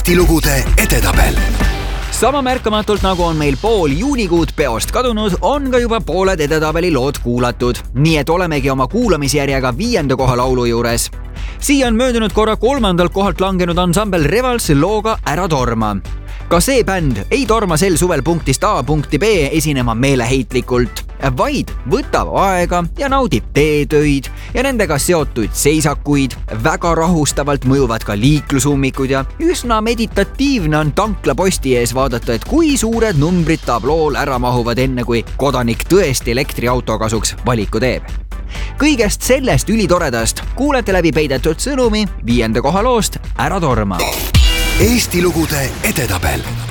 Eesti lugude edetabel. Sama märkamatult nagu on meil pool juunikuud peost kadunud, on ka juba pooled edetabeli lood kuulatud. Nii et olemegi oma kuulamisjärjega 5. koha laulu juures. Siia on möödunud korra 3. kohalt langenud ansambel Revals looga Ära torma. Ka see bänd ei torma sel suvel punktist A punkti B esinema meeleheitlikult, vaid võtab aega ja naudib teetöid ja nendega seotuid seisakuid. Väga rahustavalt mõjuvad ka liiklusummikud ja üsna meditatiivne on tanklaposti ees vaadata, et kui suured numbrid tablool ära mahuvad enne, kui kodanik tõesti elektriauto kasuks valiku teeb. Kõigest sellest ülitoredast kuulete läbi peidetud sõnumi 5. koha loost Ära torma. Eesti lugude edetabel.